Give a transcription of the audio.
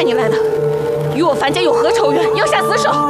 派你来的？与我樊家有何仇怨，要下死手？